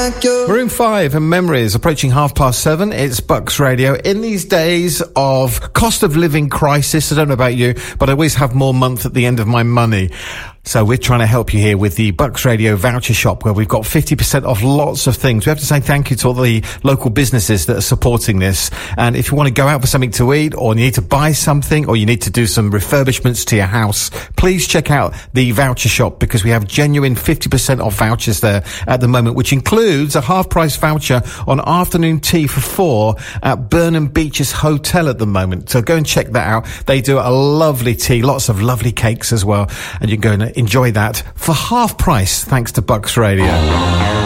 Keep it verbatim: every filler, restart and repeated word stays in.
like you. Maroon five and Memories, approaching half past seven. It's Bucks Radio. In these days of cost of living crisis, I don't know about you, but I always have more month at the end of my money. So we're trying to help you here with the Bucks Radio voucher shop, where we've got fifty percent off lots of things. We have to say thank you to all the local businesses that are supporting this. And if you want to go out for something to eat, or you need to buy something, or you need to do some refurbishments to your house, please check out the voucher shop, because we have genuine fifty percent off vouchers there at the moment, which includes a half-price voucher on afternoon tea for four at Burnham Beaches Hotel at the moment. So go and check that out. They do a lovely tea, lots of lovely cakes as well, and you can go and enjoy that for half price, thanks to Bucks Radio.